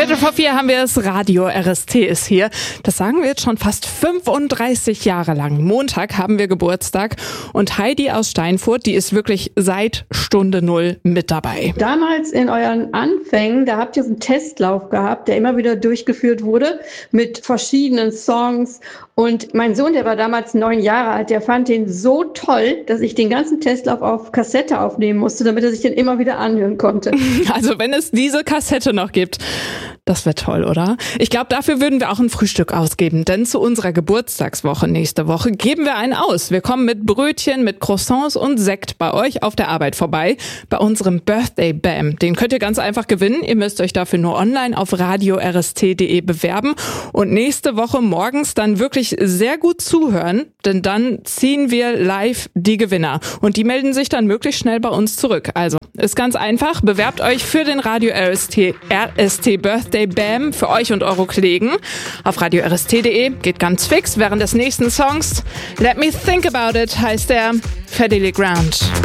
3:15 haben wir es, Radio RST ist hier. Das sagen wir jetzt schon fast 35 Jahre lang. Montag haben wir Geburtstag und Heidi aus Steinfurt, die ist wirklich seit Stunde Null mit dabei. Damals in euren Anfängen, da habt ihr so einen Testlauf gehabt, der immer wieder durchgeführt wurde mit verschiedenen Songs. Und mein Sohn, der war damals 9 Jahre alt, der fand den so toll, dass ich den ganzen Testlauf auf Kassette aufnehmen musste, damit er sich den immer wieder anhören konnte. Also wenn es diese Kassette noch gibt, das wäre toll, oder? Ich glaube, dafür würden wir auch ein Frühstück ausgeben, denn zu unserer Geburtstagswoche nächste Woche geben wir einen aus. Wir kommen mit Brötchen, mit Croissants und Sekt bei euch auf der Arbeit vorbei, bei unserem Birthday Bam. Den könnt ihr ganz einfach gewinnen. Ihr müsst euch dafür nur online auf radiorst.de bewerben und nächste Woche morgens dann wirklich sehr gut zuhören, denn dann ziehen wir live die Gewinner und die melden sich dann möglichst schnell bei uns zurück. Also, ist ganz einfach, bewerbt euch für den Radio RST Birthday Bam für euch und eure Kollegen auf radiorst.de. Geht ganz fix während des nächsten Songs. Let Me Think About It heißt der Fedele Ground.